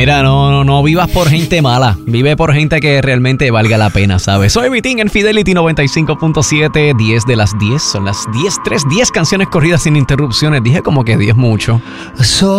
Mira, no vivas por gente mala. Vive por gente que realmente valga la pena, ¿sabes? Soy Vitín en Fidelity 95.7, 10 de las 10. Son las 10:03, 10 canciones corridas sin interrupciones. Dije como que 10 mucho.